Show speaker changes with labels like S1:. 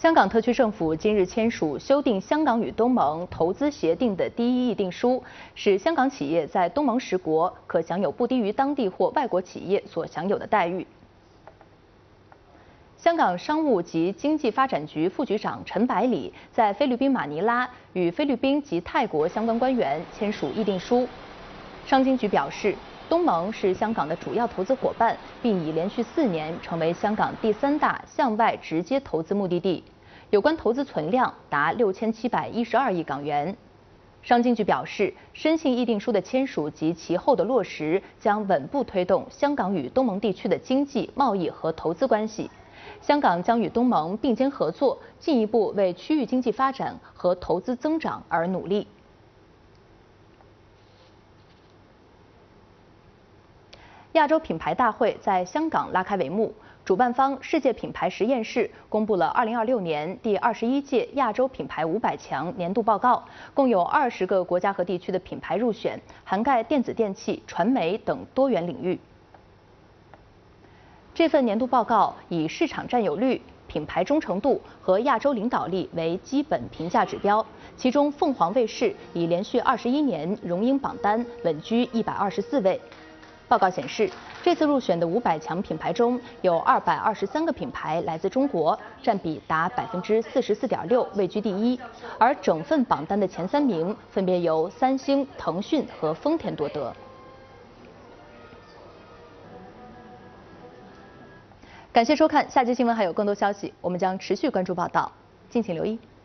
S1: 香港特区政府今日签署修订香港与东盟投资协定的第一议定书，使香港企业在东盟10国可享有不低于当地或外国企业所享有的待遇。香港商务及经济发展局副局长陈百里在菲律宾马尼拉与菲律宾及泰国相关官员签署议定书。商经局表示，东盟是香港的主要投资伙伴，并已连续4年成为香港第3大向外直接投资目的地，有关投资存量达6712亿港元。商经局表示，深信议定书的签署及其后的落实将稳步推动香港与东盟地区的经济、贸易和投资关系。香港将与东盟并肩合作，进一步为区域经济发展和投资增长而努力。亚洲品牌大会在香港拉开帷幕，主办方世界品牌实验室公布了2026年第21届亚洲品牌500强年度报告，共有20个国家和地区的品牌入选，涵盖电子电器、传媒等多元领域。这份年度报告以市场占有率、品牌忠诚度和亚洲领导力为基本评价指标，其中凤凰卫视已连续21年荣膺榜单，稳居124位。报告显示，这次入选的500强品牌中有223个品牌来自中国，占比达44.6%，位居第一。而整份榜单的前3名分别由三星、腾讯和丰田夺得。感谢收看，下期新闻还有更多消息，我们将持续关注报道，敬请留意。